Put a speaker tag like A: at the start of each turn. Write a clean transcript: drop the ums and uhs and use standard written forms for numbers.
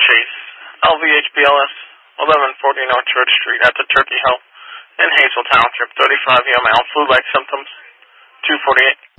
A: Chase, LVHBLS, 1140 North Church Street at the Turkey Health in Hazel Township, 35 male, flu-like symptoms, 248.